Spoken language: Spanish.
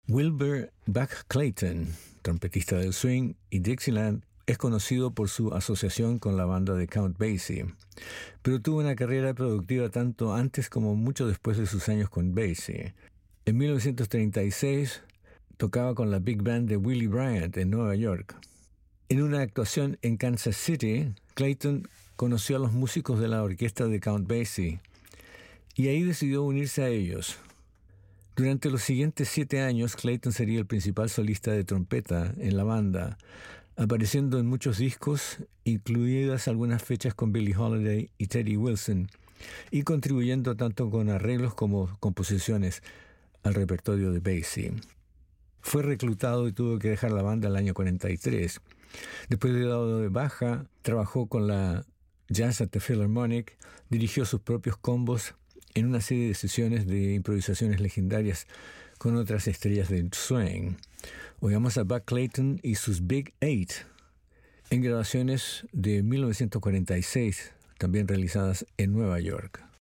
Wilbur Buck Clayton, trompetista del swing y Dixieland, es conocido por su asociación con la banda de Count Basie, pero tuvo una carrera productiva tanto antes como mucho después de sus años con Basie. En 1936 tocaba con la Big Band de Willie Bryant en Nueva York. En una actuación en Kansas City, Clayton conoció a los músicos de la orquesta de Count Basie y ahí decidió unirse a ellos. Durante los siguientes 7 años, Clayton sería el principal solista de trompeta en la banda, apareciendo en muchos discos, incluidas algunas fechas con Billie Holiday y Teddy Wilson, y contribuyendo tanto con arreglos como composiciones al repertorio de Basie. Fue reclutado y tuvo que dejar la banda el año 43. Después de dado de baja, trabajó con la Jazz at the Philharmonic, dirigió sus propios combos en una serie de sesiones de improvisaciones legendarias con otras estrellas del swing. Oigamos a Buck Clayton y sus Big Eight en grabaciones de 1946, también realizadas en Nueva York.